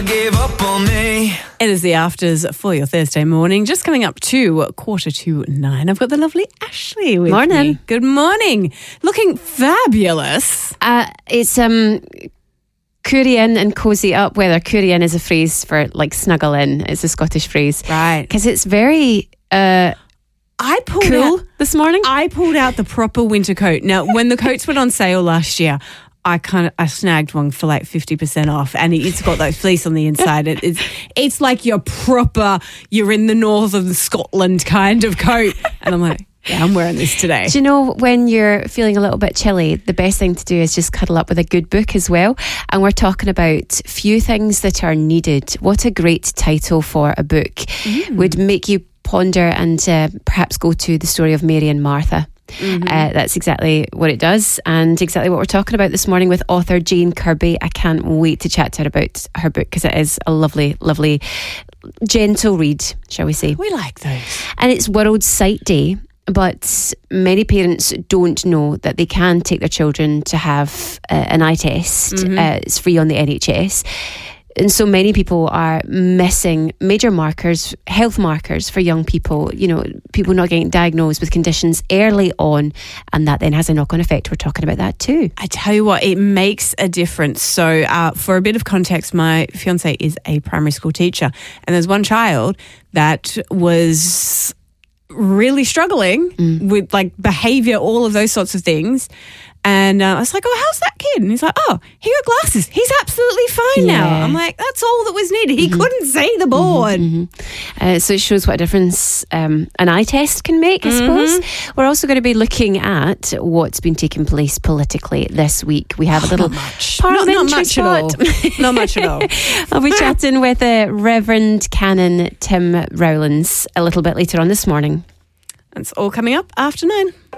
Gave up on me. It is the afters for your Thursday morning, just coming up to 9:15. I've got the lovely Ashley with Morning. me. Good morning. Looking fabulous. It's coorie in and cozy up weather. Coorie in is a phrase for like snuggle in. It's a Scottish phrase. Right. Because it's very I pulled cool out, this morning. I pulled out the proper winter coat. Now, when the coats went on sale last year, I snagged one for like 50% off, and it's got that fleece on the inside. It's like you're in the north of Scotland kind of coat. And I'm like, yeah, I'm wearing this today. Do you know when you're feeling a little bit chilly, the best thing to do is just cuddle up with a good book as well. And we're talking about few things that are needed. What a great title for a book. Would make you ponder and perhaps go to the story of Mary and Martha. That's exactly what it does, and exactly what we're talking about this morning with author Jane Kirby. I can't wait to chat to her about her book, because it is a lovely, lovely, gentle read, shall we say. We like those. And it's World Sight Day, but many parents don't know that they can take their children to have an eye test. It's free on the NHS. And so many people are missing major markers, health markers for young people, people not getting diagnosed with conditions early on, and that then has a knock-on effect. We're talking about that too. I tell you what, it makes a difference. So for a bit of context, my fiance is a primary school teacher, and there's one child that was really struggling with like behavior, all of those sorts of things. And I was like, oh, how's that kid? And he's like, oh, he got glasses. He's absolutely fine now. I'm like, that's all that was needed. He couldn't see the board. So it shows what a difference an eye test can make, I suppose. We're also going to be looking at what's been taking place politically this week. We have a little parliamentary not much spot. at all. Not much at all. I'll be chatting with Reverend Canon Tim Rowlands a little bit later on this morning. It's all coming up after 9.